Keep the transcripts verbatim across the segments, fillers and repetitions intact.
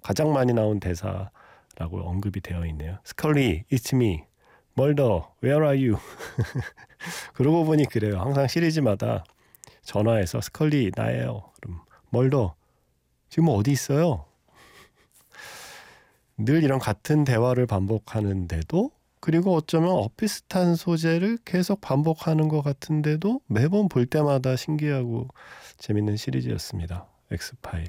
가장 많이 나온 대사라고 언급이 되어 있네요. 스컬리, it's me. 멀더, where are you? 그러고 보니 그래요. 항상 시리즈마다 전화해서 스컬리 나예요. 그럼 멀더 지금 어디 있어요? 늘 이런 같은 대화를 반복하는데도, 그리고 어쩌면 엇비슷한 소재를 계속 반복하는 것 같은데도 매번 볼 때마다 신기하고 재밌는 시리즈였습니다. 엑스파일.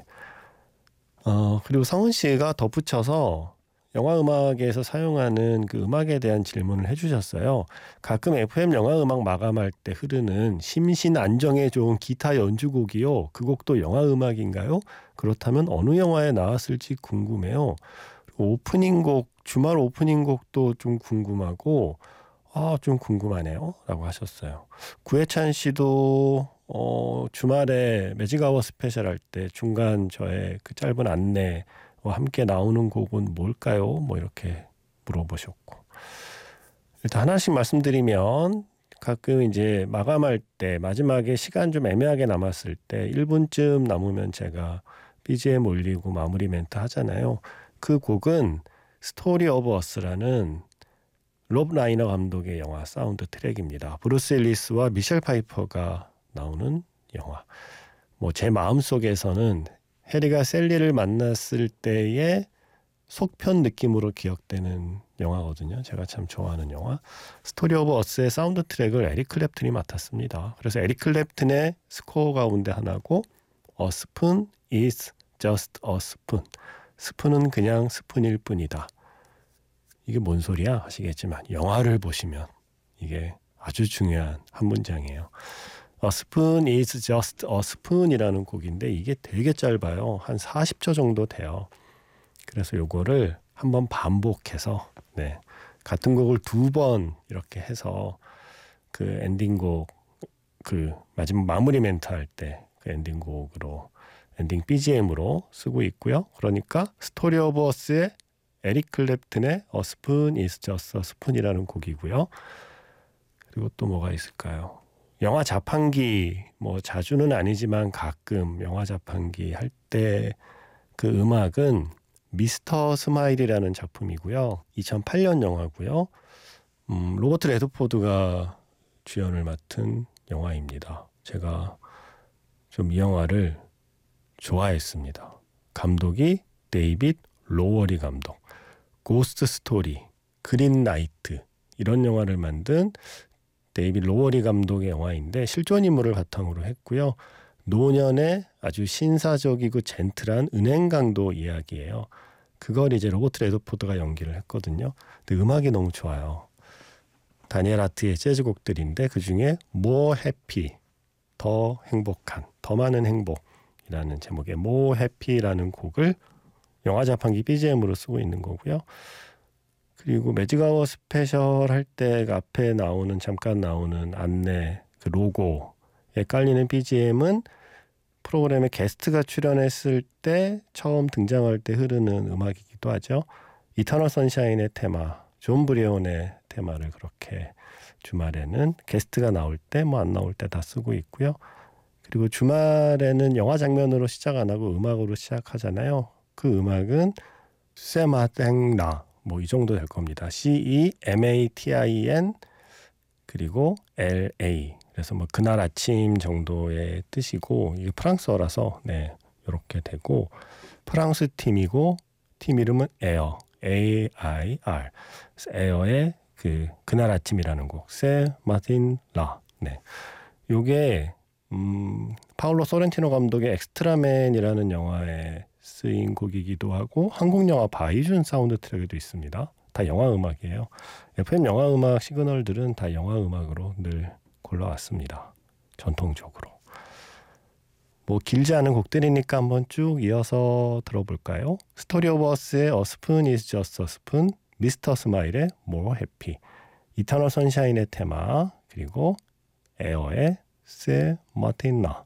어, 그리고 성은 씨가 덧붙여서 영화 음악에서 사용하는 그 음악에 대한 질문을 해주셨어요. 가끔 에프엠 영화 음악 마감할 때 흐르는 심신 안정에 좋은 기타 연주곡이요. 그 곡도 영화 음악인가요? 그렇다면 어느 영화에 나왔을지 궁금해요. 오프닝 곡, 주말 오프닝 곡도 좀 궁금하고, 아, 좀 궁금하네요. 라고 하셨어요. 구혜찬 씨도 어, 주말에 매직아워 스페셜 할 때 중간 저의 그 짧은 안내와 함께 나오는 곡은 뭘까요? 뭐 이렇게 물어보셨고. 일단 하나씩 말씀드리면, 가끔 이제 마감할 때 마지막에 시간 좀 애매하게 남았을 때 일 분쯤 남으면 제가 비지엠 올리고 마무리 멘트 하잖아요. 그 곡은 스토리 오브 어스라는 롭 라이너 감독의 영화 사운드 트랙입니다. 브루스 윌리스와 미셸 파이퍼가 나오는 영화. 뭐 제 마음속에서는 해리가 셀리를 만났을 때의 속편 느낌으로 기억되는 영화거든요. 제가 참 좋아하는 영화. 스토리 오브 어스의 사운드 트랙을 에릭 클랩튼이 맡았습니다. 그래서 에릭 클랩튼의 스코어 가운데 하나고, A spoon is just a spoon. 스푼은 그냥 스푼일 뿐이다. 이게 뭔 소리야 하시겠지만, 영화를 보시면 이게 아주 중요한 한 문장이에요. A spoon is just a spoon이라는 곡인데 이게 되게 짧아요. 한 사십 초 정도 돼요. 그래서 요거를 한번 반복해서, 네, 같은 곡을 두 번 이렇게 해서 그 엔딩곡, 그 마지막 마무리 멘트 할 때 그 엔딩곡으로, 엔딩 비지엠으로 쓰고 있고요. 그러니까 스토리 오브 어스의 에릭 클랩튼의 A spoon is just a spoon이라는 곡이고요. 그리고 또 뭐가 있을까요? 영화 자판기, 뭐 자주는 아니지만 가끔 영화 자판기 할 때 그 음악은 미스터 스마일이라는 작품이고요. 이천팔 년 영화고요. 음, 로버트 레드포드가 주연을 맡은 영화입니다. 제가 좀 이 영화를 좋아했습니다. 감독이 데이빗 로워리 감독. 고스트 스토리, 그린 나이트 이런 영화를 만든 데이빗 로워리 감독의 영화인데 실존 인물을 바탕으로 했고요. 노년의 아주 신사적이고 젠틀한 은행 강도 이야기예요. 그걸 이제 로버트 레드포드가 연기를 했거든요. 근데 음악이 너무 좋아요. 다니엘 아트의 재즈곡들인데 그중에 More Happy, 더 행복한, 더 많은 행복이라는 제목의 More Happy라는 곡을 영화 자판기 비지엠으로 쓰고 있는 거고요. 그리고 매직아워 스페셜 할 때 앞에 나오는, 잠깐 나오는 안내, 그 로고에 깔리는 비지엠은 프로그램에 게스트가 출연했을 때 처음 등장할 때 흐르는 음악이기도 하죠. 이터널 선샤인의 테마, 존 브리온의 테마를 그렇게 주말에는 게스트가 나올 때, 뭐 안 나올 때 다 쓰고 있고요. 그리고 주말에는 영화 장면으로 시작 안 하고 음악으로 시작하잖아요. 그 음악은 세마땡나, 뭐 이 정도 될 겁니다. C E M A T I N 그리고 L A. 그래서 뭐 그날 아침 정도의 뜻이고, 이게 프랑스어라서 네, 이렇게 되고, 프랑스 팀이고 팀 이름은 에어, A I R. 에어의 그 그날 아침이라는 곡, 세 마틴 라. 네, 요게 음, 파울로 소렌티노 감독의 엑스트라맨이라는 영화에 쓰인 곡이기도 하고, 한국 영화 바이준 사운드 트랙에도 있습니다. 다 영화 음악이에요. 에프엠 영화 음악 시그널들은 다 영화 음악으로 늘 골라왔습니다. 전통적으로. 뭐 길지 않은 곡들이니까 한번 쭉 이어서 들어볼까요? 스토리 오브 어스의 A spoon is just a spoon, 미스터 스마일의 More Happy, 이터널 선샤인의 테마, 그리고 에어의 세 마틴나.